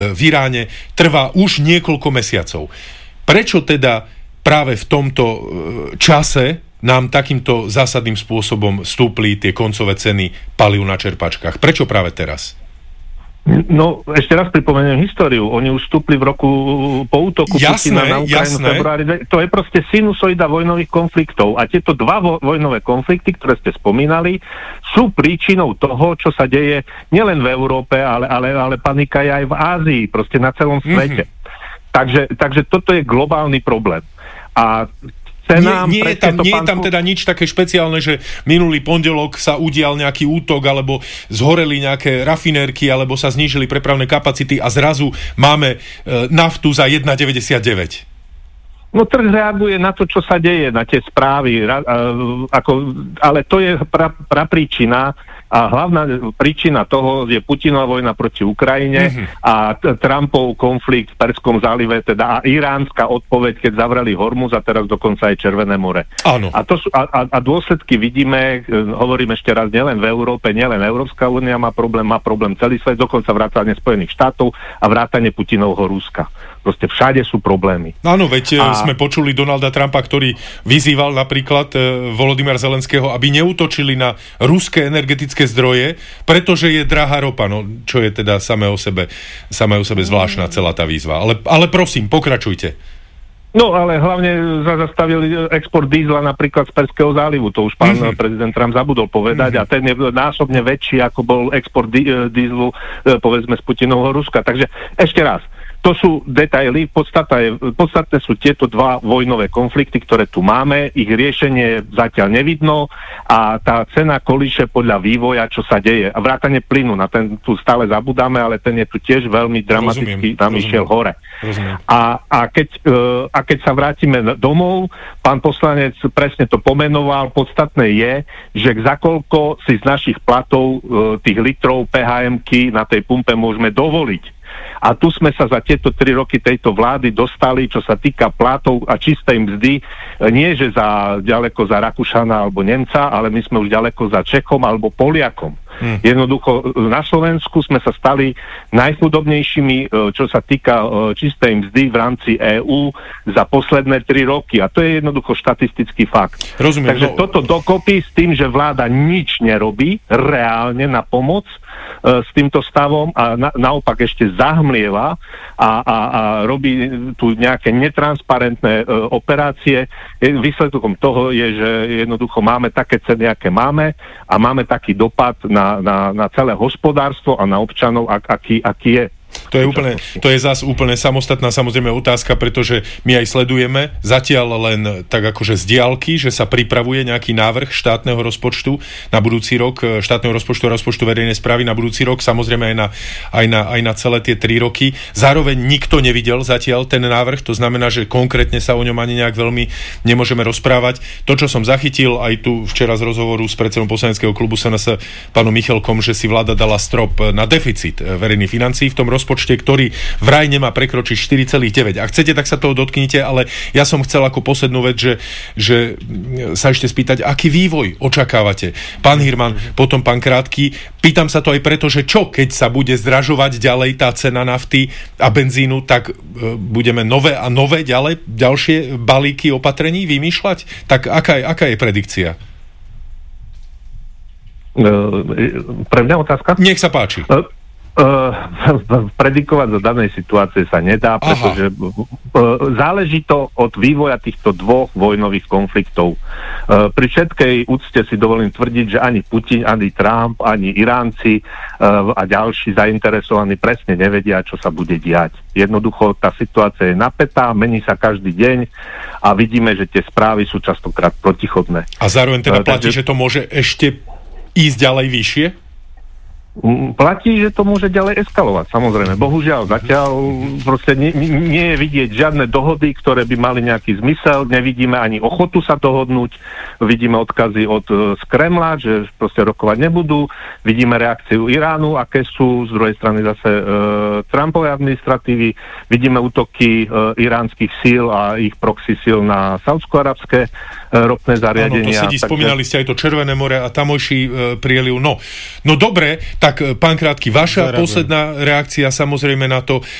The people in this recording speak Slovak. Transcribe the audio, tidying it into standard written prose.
v Iráne trvá už niekoľko mesiacov. Prečo teda práve v tomto čase nám takýmto zásadným spôsobom stúpli tie koncové ceny palív na čerpačkách? Prečo práve teraz? No, ešte raz pripomeniem históriu. Oni už vstúpli v roku po útoku Putina na Ukrajinu v februári. To je proste sinusoida vojnových konfliktov. A tieto dva vojnové konflikty, ktoré ste spomínali, sú príčinou toho, čo sa deje nielen v Európe, ale panika je aj v Ázii, proste na celom svete. Takže toto je globálny problém. A nie je tam teda nič také špeciálne, že minulý pondelok sa udial nejaký útok, alebo zhoreli nejaké rafinérky, alebo sa znížili prepravné kapacity a zrazu máme naftu za 1,99. No trh reaguje na to, čo sa deje, na tie správy, ale to je prapríčina a hlavná príčina toho je Putinova vojna proti Ukrajine a Trumpov konflikt v Perskom zálive, teda a iránska odpoveď, keď zavreli Hormuz a teraz dokonca aj Červené more. Áno. A dôsledky vidíme, hovorím ešte raz, nielen v Európe, nielen Európska únia má problém celý svet, dokonca vrátane Spojených štátov a vrátane Putinovho Ruska. Proste všade sú problémy. Áno, veď sme počuli Donalda Trumpa, ktorý vyzýval napríklad Volodymyra Zelenského, aby neútočili na ruské energetické zdroje, pretože je drahá ropa, no, čo je teda samé o sebe zvláštna celá tá výzva. Ale prosím, pokračujte. No, ale hlavne zastavili export dízla napríklad z Perského zálivu. To už pán prezident Trump zabudol povedať a ten je násobne väčší, ako bol export dízlu, povedzme, z Putinovho Ruska. Takže ešte raz, to sú detaily, podstatné sú tieto dva vojnové konflikty, ktoré tu máme, ich riešenie zatiaľ nevidno a tá cena kolíše podľa vývoja, čo sa deje. A vrátane plynu, na ten tu stále zabudáme, ale ten je tu tiež veľmi dramaticky tam išiel hore. A keď sa vrátime domov, pán poslanec presne to pomenoval, podstatné je, že za koľko si z našich platov tých litrov PHM-ky na tej pumpe môžeme dovoliť. A tu sme sa za tieto 3 roky tejto vlády dostali, čo sa týka platov a čistej mzdy, nie že ďaleko za Rakúšana alebo Nemca, ale my sme už ďaleko za Čechom alebo Poliakom. Jednoducho na Slovensku sme sa stali najchudobnejšími, čo sa týka čistej mzdy v rámci EÚ za posledné 3 roky. A to je jednoducho štatistický fakt. Rozumiem. Takže toto dokopy s tým, že vláda nič nerobí reálne na pomoc s týmto stavom a naopak ešte zahmlieva a robí tu nejaké netransparentné operácie. Výsledkom toho je, že jednoducho máme také ceny, aké máme a máme taký dopad na celé hospodárstvo a na občanov, aký je. To je zase úplne samostatná samozrejme otázka, pretože my aj sledujeme zatiaľ len tak akože z diaľky, že sa pripravuje nejaký návrh štátneho rozpočtu na budúci rok, štátneho rozpočtu a rozpočtu verejnej správy na budúci rok, samozrejme aj na celé tie 3 roky. Zároveň nikto nevidel zatiaľ ten návrh, to znamená, že konkrétne sa o ňom ani nejak veľmi nemôžeme rozprávať. To, čo som zachytil aj tu včera z rozhovoru s predsedom poslaneckého klubu SNS pánom Michalkom, že si vláda dala strop na deficit verejných financií v tom rozpočte, ktorý vraj nemá prekročiť 4,9. Ak chcete, tak sa toho dotknite, ale ja som chcel ako poslednú vec, že sa ešte spýtať, aký vývoj očakávate. Pán Hirman, potom pán Krátky. Pýtam sa to aj preto, že čo, keď sa bude zdražovať ďalej tá cena nafty a benzínu, tak budeme nové a nové ďalšie balíky opatrení vymýšľať? Tak aká je predikcia? Pre mňa otázka? Nech sa páči. Predikovať za danej situácie sa nedá, pretože záleží to od vývoja týchto dvoch vojnových konfliktov. Pri všetkej úcte si dovolím tvrdiť, že ani Putin, ani Trump, ani Iránci a ďalší zainteresovaní presne nevedia, čo sa bude diať. Jednoducho tá situácia je napätá, mení sa každý deň a vidíme, že tie správy sú častokrát protichodné. A zároveň teda platí, že to môže ešte ísť ďalej vyššie? Platí, že to môže ďalej eskalovať, samozrejme. Bohužiaľ, zatiaľ proste nie je vidieť žiadne dohody, ktoré by mali nejaký zmysel, nevidíme ani ochotu sa dohodnúť, vidíme odkazy z Kremla, že proste rokovať nebudú, vidíme reakciu Iránu, aké sú, z druhej strany zase Trumpovej administratívy, vidíme útoky iránskych síl a ich proxy síl na saúdsko-arabské ropné zariadenia. Áno, to spomínali ste aj to Červené more a tamojší prieliv. No dobre, Tak, pán Krátky, vaša posledná reakcia samozrejme na to,